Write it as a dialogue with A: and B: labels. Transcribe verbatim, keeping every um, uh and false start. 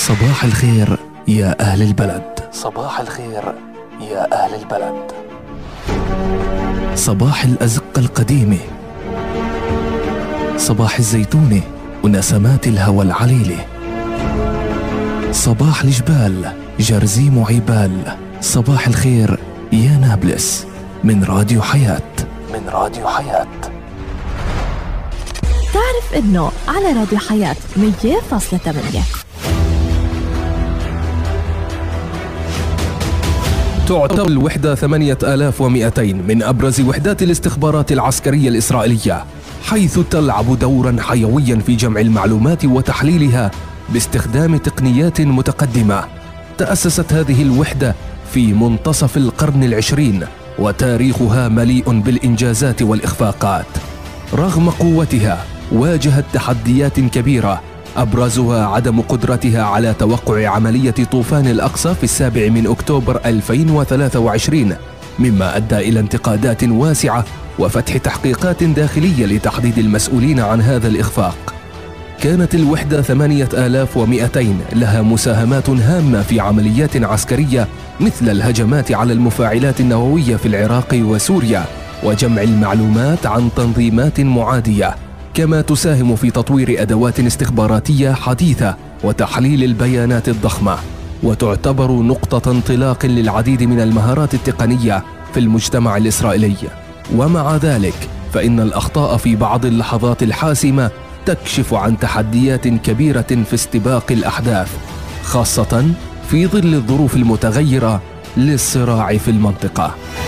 A: صباح الخير يا أهل البلد. صباح الخير يا أهل البلد. صباح الأزقة القديمة، صباح الزيتونة ونسمات الهوى العليلة، صباح الجبال جرزيم وعبال. صباح الخير يا نابلس من راديو حياة. من راديو حياة.
B: تعرف إنه على راديو حياة مية فاصلة ثمانية.
C: تعتبر الوحدة ثمانية آلاف ومئتين من أبرز وحدات الاستخبارات العسكرية الإسرائيلية، حيث تلعب دورا حيويا في جمع المعلومات وتحليلها باستخدام تقنيات متقدمة. تأسست هذه الوحدة في منتصف القرن العشرين، وتاريخها مليء بالإنجازات والإخفاقات. رغم قوتها واجهت تحديات كبيرة، أبرزها عدم قدرتها على توقع عملية طوفان الأقصى في السابع من أكتوبر ألفين وثلاثة وعشرين، مما أدى إلى انتقادات واسعة وفتح تحقيقات داخلية لتحديد المسؤولين عن هذا الإخفاق. كانت الوحدة ثمانية آلاف ومئتين لها مساهمات هامة في عمليات عسكرية مثل الهجمات على المفاعلات النووية في العراق وسوريا، وجمع المعلومات عن تنظيمات معادية، كما تساهم في تطوير أدوات استخباراتية حديثة وتحليل البيانات الضخمة، وتعتبر نقطة انطلاق للعديد من المهارات التقنية في المجتمع الإسرائيلي. ومع ذلك فإن الأخطاء في بعض اللحظات الحاسمة تكشف عن تحديات كبيرة في استباق الأحداث، خاصة في ظل الظروف المتغيرة للصراع في المنطقة.